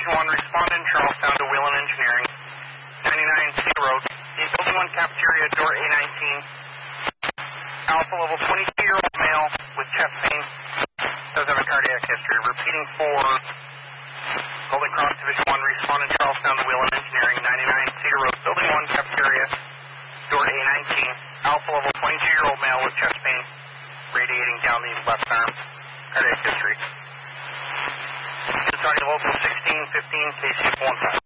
Division 1, respond in Charlestown to Wheelan Engineering, 99 Cedar Road, in Building 1 cafeteria, door A19. Alpha level 22-year-old male with chest pain, does have a cardiac history. Repeating for Golden Cross Division 1, respond in Charlestown to Wheelan Engineering, 99 Cedar Road, Building 1 cafeteria, door A19. Alpha level 22-year-old male with chest pain, radiating down the left arm, cardiac history. Society local 1615 KC 15.